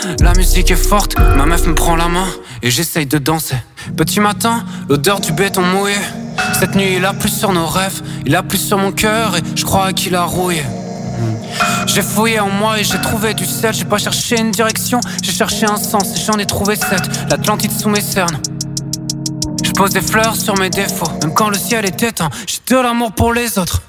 La musique est forte, ma meuf me prend la main et j'essaye de danser. Petit matin, l'odeur du béton mouillé. Cette nuit il a plu sur nos rêves, il a plu sur mon cœur et je crois qu'il a rouillé. J'ai fouillé en moi et j'ai trouvé du sel. J'ai pas cherché une direction, j'ai cherché un sens et j'en ai trouvé 7. L'Atlantide sous mes cernes. Je pose des fleurs sur mes défauts, même quand le ciel est éteint. J'ai de l'amour pour les autres.